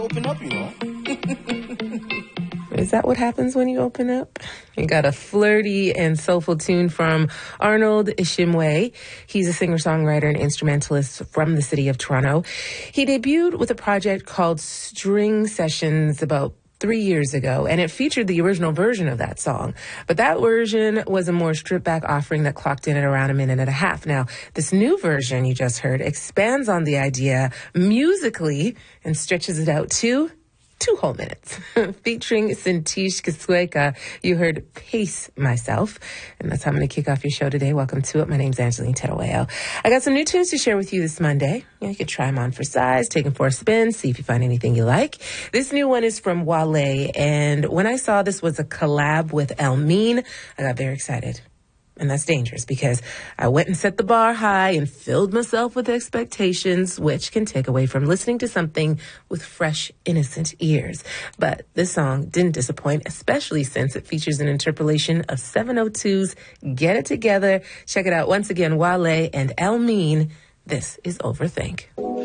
Open up, you know. Is that what happens when you open up? You got a flirty and soulful tune from Arnold Ishimwe. He's a singer-songwriter and instrumentalist from the city of Toronto. He debuted with a project called String Sessions about 3 years ago, and it featured the original version of that song. But that version was a more stripped-back offering that clocked in at around a minute and a half. Now, this new version you just heard expands on the idea musically and stretches it out to 2 whole minutes. Featuring Sintish Kisweka, you heard Pace Myself. And that's how I'm going to kick off your show today. Welcome to it. My name's Angeline Terueo. I got some new tunes to share with you this Monday. You can try them on for size, take them for a spin, see if you find anything you like. This new one is from Wale. And when I saw this was a collab with Elmine, I got very excited. And that's dangerous because I went and set the bar high and filled myself with expectations, which can take away from listening to something with fresh, innocent ears. But this song didn't disappoint, especially since it features an interpolation of 702's Get It Together. Check it out once again, Wale and Elmine. This is Overthink.